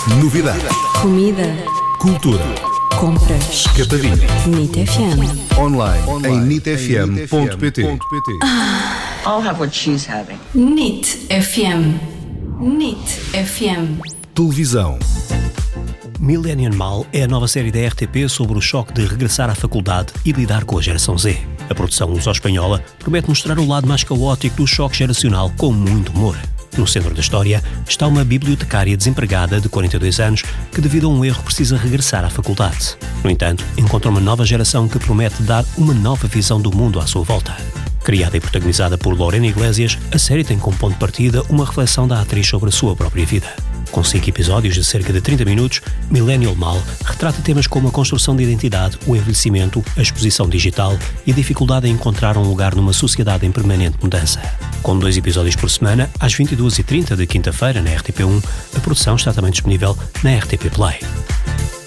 Novidades. Comida. Cultura. Compras. Escapadinha. NIT FM. Online em nitfm.pt. I'll have what she's having. NIT FM. NIT FM. Televisão. Millennium Mal é a nova série da RTP sobre o choque de regressar à faculdade e lidar com a geração Z. A produção luso-espanhola promete mostrar o lado mais caótico do choque geracional com muito humor. No centro da história está uma bibliotecária desempregada de 42 anos que, devido a um erro, precisa regressar à faculdade. No entanto, encontra uma nova geração que promete dar uma nova visão do mundo à sua volta. Criada e protagonizada por Lorena Iglesias, a série tem como ponto de partida uma reflexão da atriz sobre a sua própria vida. Com 5 episódios de cerca de 30 minutos, Millennial Mal retrata temas como a construção de identidade, o envelhecimento, a exposição digital e a dificuldade em encontrar um lugar numa sociedade em permanente mudança. Com 2 episódios por semana, às 22h30 de quinta-feira na RTP1, a produção está também disponível na RTP Play.